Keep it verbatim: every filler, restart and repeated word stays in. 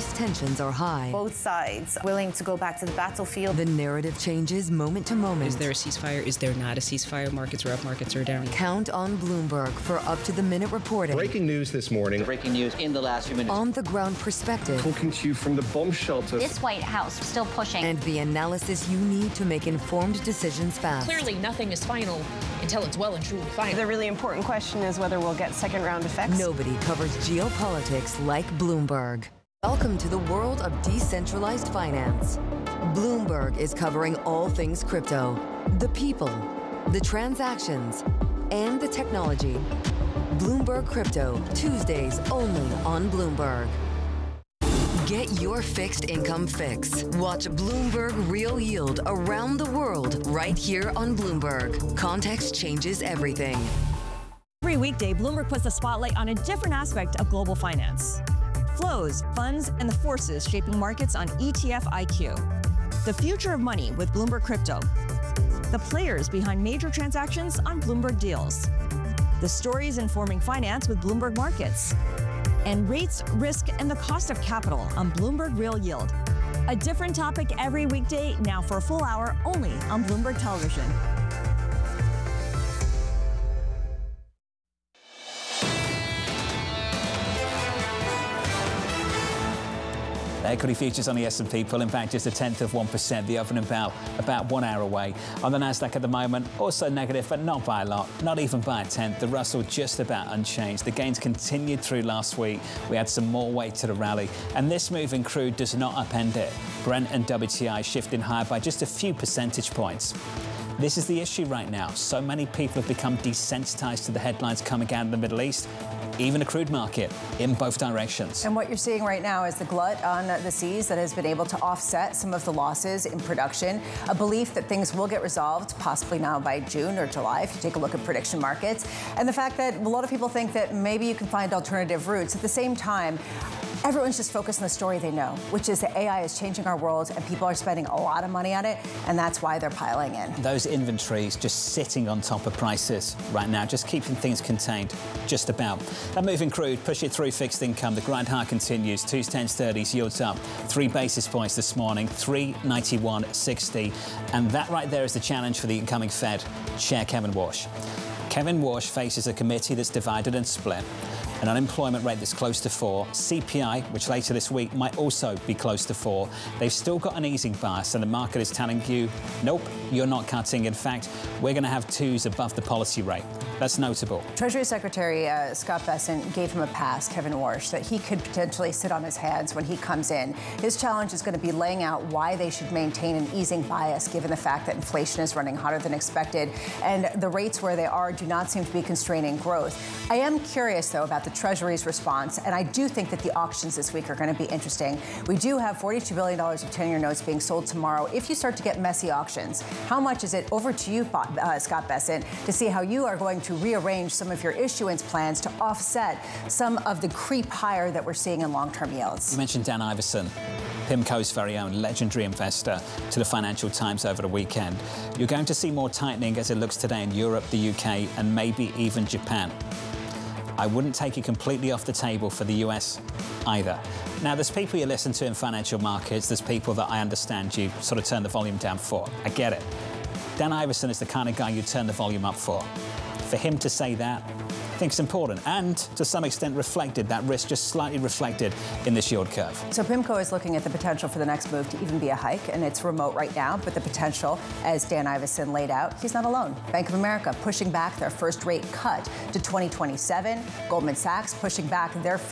East tensions are high. Both sides willing to go back to the battlefield. The narrative changes moment to moment. Is there a ceasefire? Is there not a ceasefire? Markets are up, markets are down. Count on Bloomberg for up-to-the-minute reporting. Breaking news this morning. Breaking news in the last few minutes. On-the-ground perspective. Talking to you from the bomb shelter. This White House still pushing. And the analysis you need to make informed decisions fast. Clearly, nothing is final until it's well and truly final. The really important question is whether we'll get second-round effects. Nobody covers geopolitics like Bloomberg. Welcome to the world of decentralized finance. Bloomberg is covering all things crypto, the people, the transactions, and the technology. Bloomberg Crypto, Tuesdays only on Bloomberg. Get your fixed income fix. Watch Bloomberg Real Yield around the world right here on Bloomberg. Context changes everything. Every weekday, Bloomberg puts the spotlight on a different aspect of global finance. Flows, funds, and the forces shaping markets on E T F I Q. The future of money with Bloomberg Crypto. The players behind major transactions on Bloomberg Deals. The stories informing finance with Bloomberg Markets. And rates, risk, and the cost of capital on Bloomberg Real Yield. A different topic every weekday, now for a full hour only on Bloomberg Television. Equity futures on the S and P pulling back just a tenth of one percent. The opening bell about one hour away. On the Nasdaq at the moment, also negative, but not by a lot, not even by a tenth. The Russell just about unchanged. The gains continued through last week. We had some more weight to the rally, and this move in crude does not upend it. Brent and W T I shifting higher by just a few percentage points. This is the issue right now. So many people have become desensitized to the headlines coming out of the Middle East, even the crude market, in both directions. And what you're seeing right now is the glut on the seas that has been able to offset some of the losses in production. A belief that things will get resolved, possibly now by June or July, if you take a look at prediction markets. And the fact that a lot of people think that maybe you can find alternative routes. At the same time, everyone's just focused on the story they know, which is that A I is changing our world and people are spending a lot of money on it, and that's why they're piling in. Those inventories just sitting on top of prices right now, just keeping things contained, just about. That moving crude, push it through fixed income. The grind high continues. Twos, tens, thirties, yields up three basis points this morning, three ninety-one sixty. And that right there is the challenge for the incoming Fed Chair Kevin Warsh. Kevin Warsh faces a committee that's divided and split, an unemployment rate that's close to four, C P I, which later this week might also be close to four. They've still got an easing bias, and the market is telling you, nope, you're not cutting. In fact, we're going to have twos above the policy rate. That's notable. Treasury Secretary uh, Scott Bessent gave him a pass, Kevin Warsh, that he could potentially sit on his hands when he comes in. His challenge is going to be laying out why they should maintain an easing bias, given the fact that inflation is running hotter than expected, and the rates where they are do not seem to be constraining growth. I am curious, though, about the Treasury's response, and I do think that the auctions this week are going to be interesting. We do have forty-two billion dollars of ten-year notes being sold tomorrow. If you start to get messy auctions, how much is it? Over to you, uh, Scott Bessent, to see how you are going to rearrange some of your issuance plans to offset some of the creep higher that we're seeing in long-term yields. You mentioned Dan Iverson, PIMCO's very own legendary investor, to the Financial Times over the weekend. You're going to see more tightening as it looks today in Europe, the U K, and maybe even Japan. I wouldn't take it completely off the table for the U S either. Now, there's people you listen to in financial markets. There's people that I understand you sort of turn the volume down for. I get it. Dan Iverson is the kind of guy you turn the volume up for. For him to say that, I think it's important, and to some extent reflected, that risk just slightly reflected in this yield curve. So PIMCO is looking at the potential for the next move to even be a hike, and it's remote right now, but the potential, as Dan Iverson laid out, he's not alone. Bank of America pushing back their first rate cut to twenty twenty-seven. Goldman Sachs pushing back their